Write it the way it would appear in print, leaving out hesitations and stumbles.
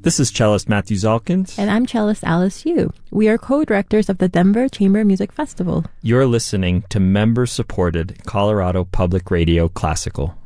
This is cellist Matthew Zalkins. And I'm cellist Alice Yu. We are co-directors of the Denver Chamber Music Festival. You're listening to member-supported Colorado Public Radio Classical.